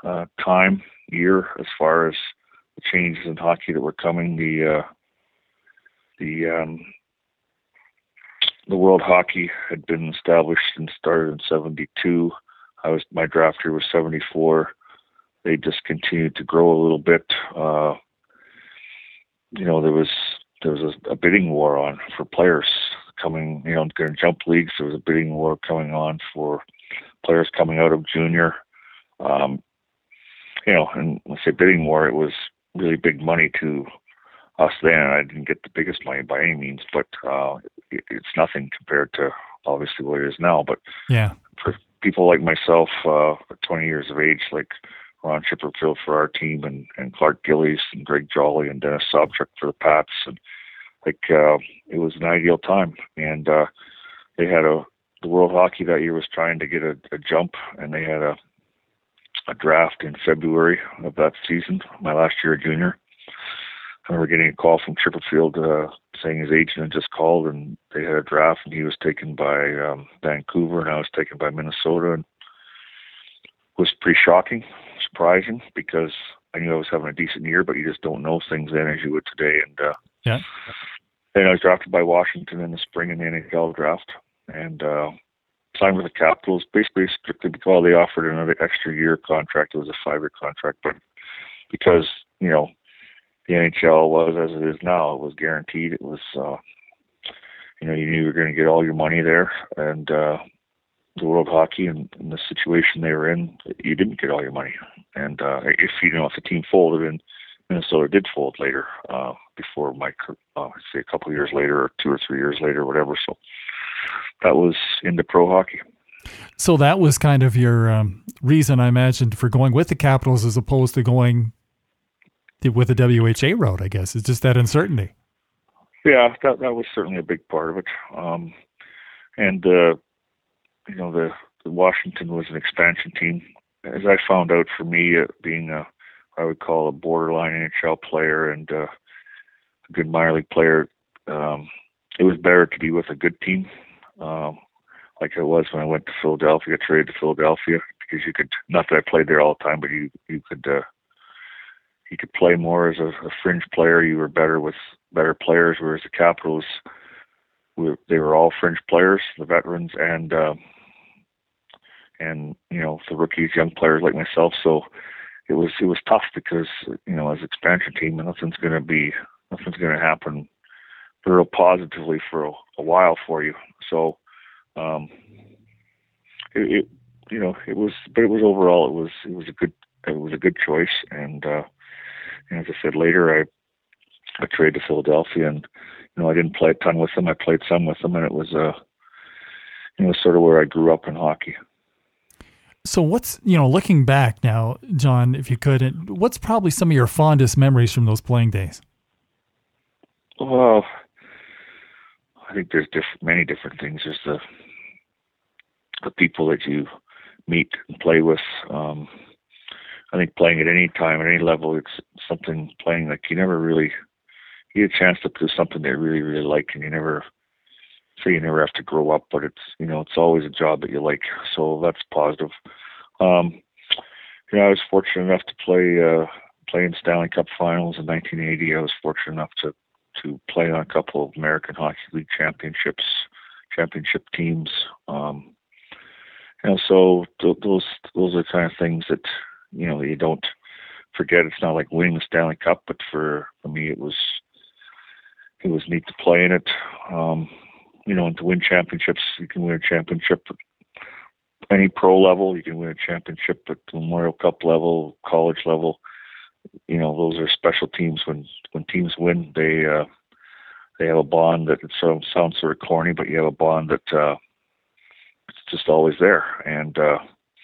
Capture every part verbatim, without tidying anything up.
uh, time, year, as far as the changes in hockey that were coming. The uh, the um, the World Hockey had been established and started in seventy-two. I was my draft year was seventy-four. They just continued to grow a little bit. Uh, you know, there was there was a, a bidding war on for players coming. You know, during jump leagues, there was a bidding war coming on for players coming out of junior. Um, you know, and when I say bidding war, it was really big money to us then. I didn't get the biggest money by any means, but uh, it, it's nothing compared to obviously what it is now. But yeah, for people like myself, uh, twenty years of age, like Ron Chipperfield for our team, and, and Clark Gillies and Greg Jolly and Dennis Sobchuk for the Pats, and like uh, it was an ideal time. And uh, they had a the World Hockey that year was trying to get a, a jump, and they had a a draft in February of that season, my last year at junior. I remember getting a call from Chipperfield uh, saying his agent had just called and they had a draft, and he was taken by um, Vancouver and I was taken by Minnesota. And it was pretty shocking, surprising, because I knew I was having a decent year, but you just don't know things then as you would today. And uh, yeah. then I was drafted by Washington in the spring in the N H L draft, and uh, signed with the Capitals, basically strictly because they offered another extra year contract. It was a five-year contract, but because, you know, the N H L was, as it is now, it was guaranteed. It was, uh, you know, you knew you were going to get all your money there. And uh, the World Hockey and, and the situation they were in, you didn't get all your money. And uh, if you know, if the team folded, and Minnesota did fold later, uh, before my, uh, say a couple of years later, or two or three years later, or whatever. So that was into pro hockey. So that was kind of your um, reason, I imagined, for going with the Capitals as opposed to going with the W H A route, I guess. It's just that uncertainty. Yeah, that that was certainly a big part of it. Um, and, uh, you know, the, the Washington was an expansion team. As I found out, for me, uh, being a, I would call a borderline N H L player and uh, a good minor league player, um, it was better to be with a good team. Um, like it was when I went to Philadelphia, traded to Philadelphia, because you could, not that I played there all the time, but you, you could, uh, you could play more as a, a fringe player. You were better with better players, whereas the Capitals, were, they were all fringe players, the veterans, and, uh, and, you know, the rookies, young players like myself. So it was, it was tough because, you know, as an expansion team, nothing's going to be, nothing's going to happen real positively for a, a while for you. So, um, it, it, you know, it was, but it was overall, it was, it was a good, it was a good choice. And, uh, and as I said later, I, I traded to Philadelphia, and, you know, I didn't play a ton with them. I played some with them, and it was, uh, it was sort of where I grew up in hockey. So what's, you know, looking back now, John, if you could, what's probably some of your fondest memories from those playing days? Well, I think there's diff- many different things. There's the the people that you meet and play with. Um, I think playing at any time, at any level, it's something playing like you never really you get a chance to do something they really, really like, and you never say you never have to grow up, but it's, you know, it's always a job that you like. So that's positive. Um, you know, I was fortunate enough to play uh, play in Stanley Cup Finals in nineteen eighty. I was fortunate enough to to play on a couple of American Hockey League championships, championship teams. Um, you know, so th- those those are the kind of things that, you know, you don't forget. It's not like winning the Stanley Cup, but for, for me, it was it was neat to play in it. Um, you know, and to win championships, you can win a championship at any pro level. You can win a championship at the Memorial Cup level, college level. You know, those are special teams. When when teams win, they uh, they have a bond that, it sort of sounds sort of corny, but you have a bond that uh, it's just always there, and uh,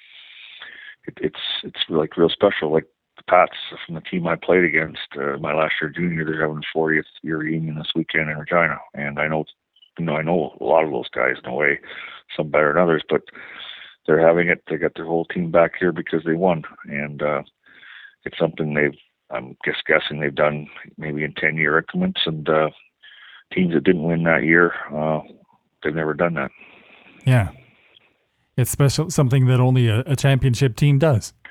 it, it's it's like real special. Like the Pats from the team I played against uh, my last year junior, they're having a fortieth year reunion this weekend in Regina, and I know, you know, I know a lot of those guys in a way, some better than others, but they're having it. They got their whole team back here because they won, and uh, it's something they've, I'm just guessing they've done maybe in ten year increments, and uh, teams that didn't win that year, uh, they've never done that. Yeah. It's special, something that only a, a championship team does.